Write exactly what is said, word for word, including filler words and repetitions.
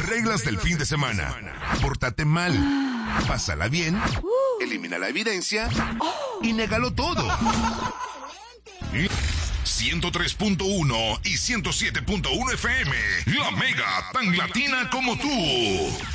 Reglas del fin de semana. Pórtate mal. Pásala bien. Elimina la evidencia. Y négalo todo. ciento tres punto uno y ciento siete punto uno F M. La Mega, tan latina como tú.